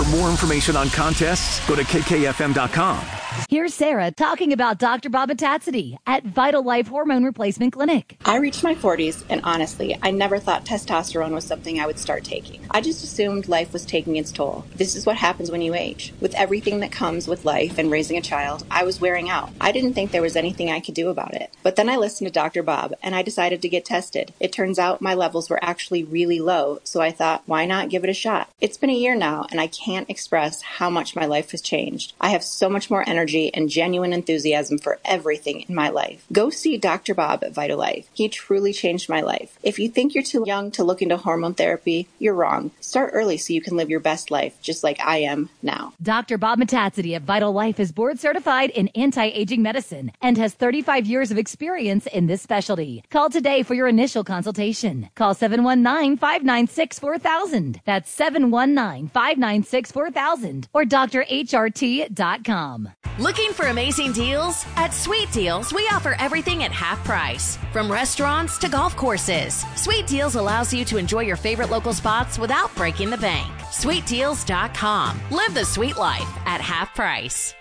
more information on contests, go to kkfm.com. Here's Sarah talking about Dr. Bob Metatsity at Vital Life Hormone Replacement Clinic. I reached my 40s, and honestly, I never thought testosterone was something I would start taking. I just assumed life was taking its toll. This is what happens when you age. With everything that comes with life and raising a child, I was wearing out. I didn't think there was anything I could do about it. But then I listened to Dr. Bob, and I decided to get tested. It turns out my levels were actually really low, so I thought, why not give it a shot? It's been a year now, and I can't express how much my life has changed. I have so much more energy and genuine enthusiasm for everything in my life. Go see Dr. Bob at Vital Life. He truly changed my life. If you think you're too young to look into hormone therapy, you're wrong. Start early so you can live your best life, just like I am now. Dr. Bob Metatsity at Vital Life is board certified in anti-aging medicine and has 35 years of experience in this specialty. Call today for your initial consultation. Call 719-596-4000. That's 719-596-4000 or drhrt.com. Looking for amazing deals? At Sweet Deals, we offer everything at half price. From restaurants to golf courses, Sweet Deals allows you to enjoy your favorite local spots without breaking the bank. SweetDeals.com. Live the sweet life at half price.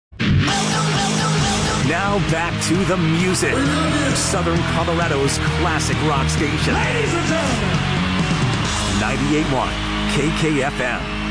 Now back to the music. Southern Colorado's classic rock station. 98.1 KKFM.